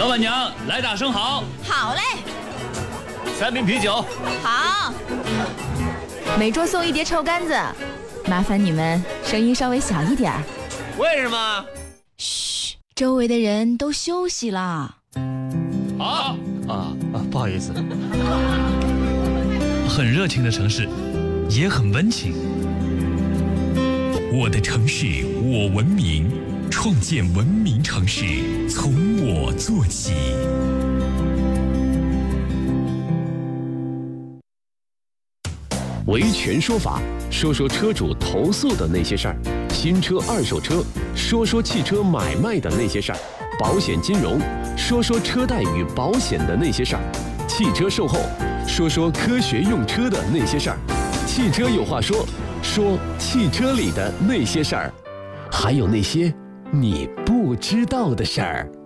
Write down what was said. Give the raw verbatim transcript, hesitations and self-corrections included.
老板娘，来打生蚝。 好嘞。 三瓶啤酒。 好。 每桌送一碟臭干子，麻烦你们声音稍微小一点。 为什么？ 嘘，周围的人都休息了。 好啊啊，不好意思。 很热情的城市，也很温情。我的城市，我文明，创建文明城市，从我做起。 维权说法，说说车主投诉的那些事儿；新车、二手车，说说汽车买卖的那些事儿；保险金融，说说车贷与保险的那些事儿；汽车售后，说说科学用车的那些事儿。汽车有话说，说汽车里的那些事儿，还有那些你不知道的事儿。